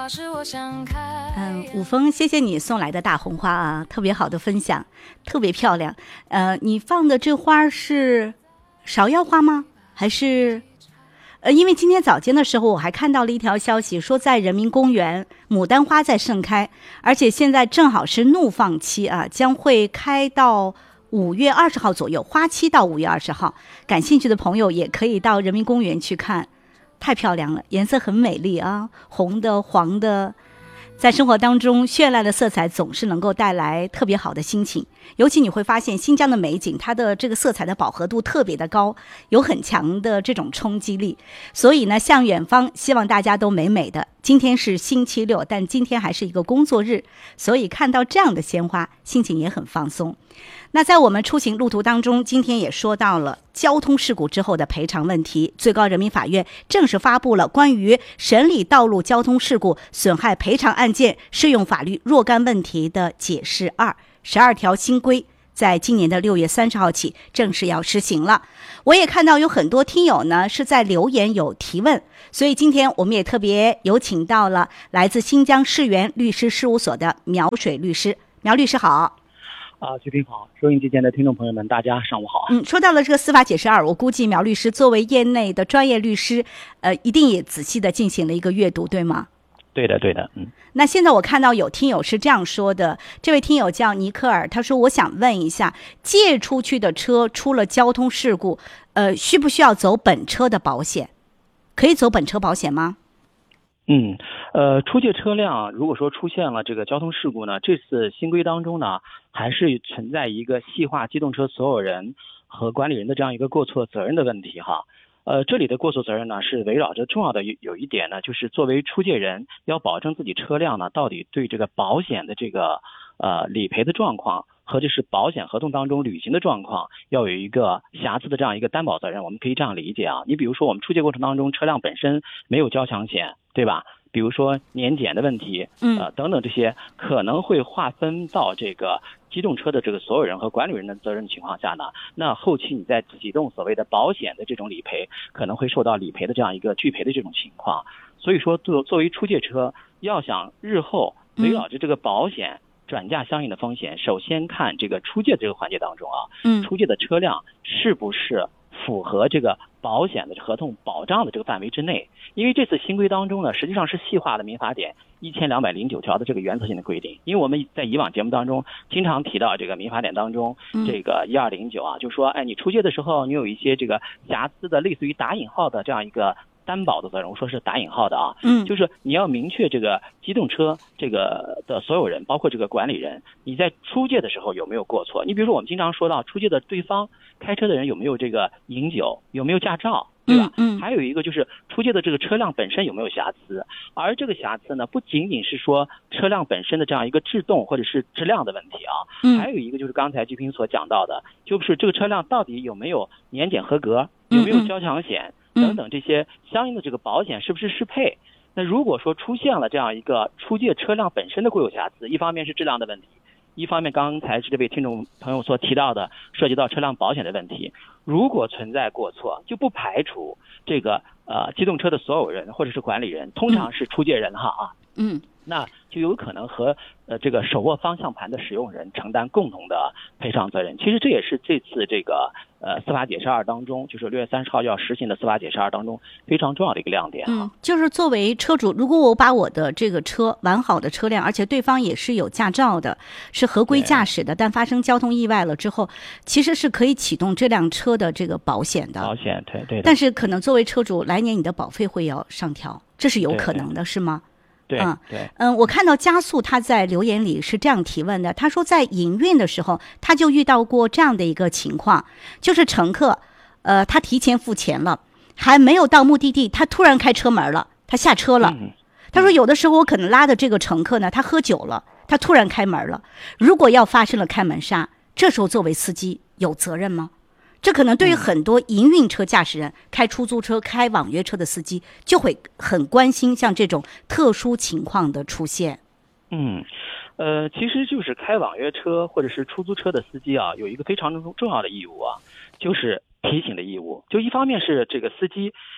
武峰，谢谢你送来的大红花啊，特别好的分享，特别漂亮。你放的这花是芍药花吗？还是？因为今天早间的时候，我还看到了一条消息，说在人民公园牡丹花在盛开，而且现在正好是怒放期啊，将会开到5月20号左右，花期到5月20号。感兴趣的朋友也可以到人民公园去看，太漂亮了，颜色很美丽啊，红的、黄的。在生活当中，绚烂的色彩总是能够带来特别好的心情。尤其你会发现新疆的美景，它的这个色彩的饱和度特别的高，有很强的这种冲击力。所以呢，向远方，希望大家都美美的。今天是星期六，但今天还是一个工作日，所以看到这样的鲜花，心情也很放松。那在我们出行路途当中，今天也说到了交通事故之后的赔偿问题。最高人民法院正式发布了关于审理道路交通事故损害赔偿案件适用法律若干问题的解释2 12条新规，在今年的6月30号起正式要施行了。我也看到有很多听友呢是在留言有提问，所以今天我们也特别有请到了来自新疆世源律师事务所的苗水律师。苗律师好。 徐平好，收音机前的听众朋友们，大家上午好。 说到了这个司法解释2，我估计苗律师作为业内的专业律师，一定也仔细的进行了一个阅读，对吗？ 对的。 那现在我看到有听友是这样说的，这位听友叫尼克尔，他说我想问一下，借出去的车出了交通事故，需不需要走本车的保险？可以走本车保险吗？ 出借车辆如果说出现了这个交通事故呢，这次新规当中呢，还是存在一个细化机动车所有人和管理人的这样一个过错责任的问题哈。这里的过错责任呢，是围绕着重要的有一点呢，就是作为出借人要保证自己车辆呢，到底对这个保险的这个理赔的状况和就是保险合同当中履行的状况要有一个瑕疵的这样一个担保责任。我们可以这样理解啊，你比如说我们出借过程当中车辆本身没有交强险，对吧？比如说年检的问题，等等，这些可能会划分到这个机动车的这个所有人和管理人的责任情况下呢，那后期你在启动所谓的保险的这种理赔，可能会受到理赔的这样一个拒赔的这种情况。所以说作为出借车，要想日后围绕着这个保险转嫁相应的风险，首先看这个出借这个环节当中啊，出借的车辆是不是符合这个保险的合同保障的这个范围之内。因为这次新规当中呢，实际上是细化了民法典1209条的这个原则性的规定。因为我们在以往节目当中经常提到这个民法典当中这个1209啊，就说你出借的时候你有一些这个瑕疵的类似于打引号的这样一个担保的责任，我说是打引号的啊，就是你要明确这个机动车这个的所有人，包括这个管理人，你在出借的时候有没有过错？你比如说我们经常说到出借的对方开车的人有没有这个饮酒，有没有驾照，对吧？还有一个就是出借的这个车辆本身有没有瑕疵，而这个瑕疵呢，不仅仅是说车辆本身的这样一个制动或者是质量的问题啊，还有一个就是刚才居平所讲到的，就是这个车辆到底有没有年检合格，有没有交强险等等，这些相应的这个保险是不是适配。那如果说出现了这样一个出借车辆本身的固有瑕疵，一方面是质量的问题，一方面刚才是这位听众朋友所提到的涉及到车辆保险的问题，如果存在过错，就不排除这个机动车的所有人或者是管理人，通常是出借人那就有可能和这个手握方向盘的使用人承担共同的赔偿责任。其实这也是这次这个司法解释2当中，就是6月30号要实行的司法解释2当中非常重要的一个亮点就是作为车主，如果我把我的这个车完好的车辆，而且对方也是有驾照的，是合规驾驶的，但发生交通意外了之后，其实是可以启动这辆车的这个保险的。 保险对。 但是可能作为车主，来年你的保费会要上调，这是有可能的，是吗？我看到加速他在留言里是这样提问的，他说在营运的时候他就遇到过这样的一个情况，就是乘客他提前付钱了，还没有到目的地，他突然开车门了，他下车了。他说有的时候我可能拉的这个乘客呢，他喝酒了，他突然开门了，如果要发生了开门杀，这时候作为司机有责任吗？这可能对于很多营运车驾驶人、开出租车、开网约车的司机就会很关心像这种特殊情况的出现。 其实就是开网约车或者是出租车的司机啊，有一个非常重要的义务啊，就是提醒的义务。就一方面是这个司机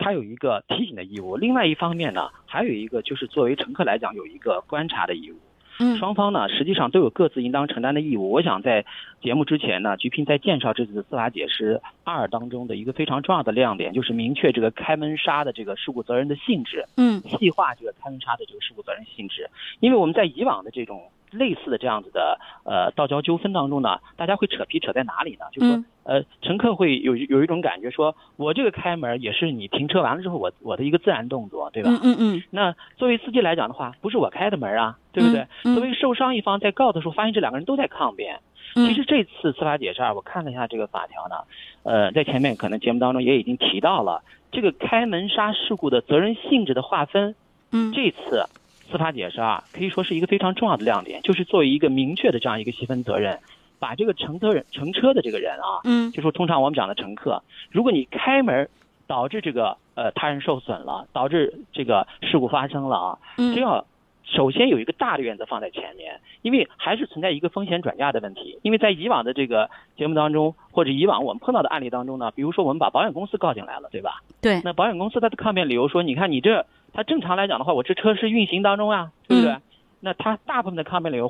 它有一个提醒的义务，另外一方面呢，还有一个就是作为乘客来讲有一个观察的义务。双方呢实际上都有各自应当承担的义务。我想在节目之前呢，菊萍在介绍这次司法解释2当中的一个非常重要的亮点，就是明确这个开门杀的这个事故责任的性质，细化这个开门杀的这个事故责任性质。因为我们在以往的这种类似的这样子的道交纠纷当中呢，大家会扯皮扯在哪里呢？就是说乘客会有一种感觉说，我这个开门也是你停车完了之后我的一个自然动作，对吧？那作为司机来讲的话，不是我开的门啊，对不对？作为受伤一方在告的时候，发现这两个人都在抗辩。其实这次司法解释2，我看了一下这个法条呢，在前面可能节目当中也已经提到了这个开门杀事故的责任性质的划分。这次司法解释2可以说是一个非常重要的亮点，就是作为一个明确的这样一个细分责任，把这个乘车的这个人啊，就说通常我们讲的乘客，如果你开门导致这个他人受损了，导致这个事故发生了啊，这要首先有一个大的原则放在前面，因为还是存在一个风险转嫁的问题。因为在以往的这个节目当中，或者以往我们碰到的案例当中呢，比如说我们把保险公司告进来了，对吧？ 对。 那保险公司它的抗辩理由说，你看你这，它正常来讲的话，我这车是运行当中啊，对不对？那它大部分的抗辩理由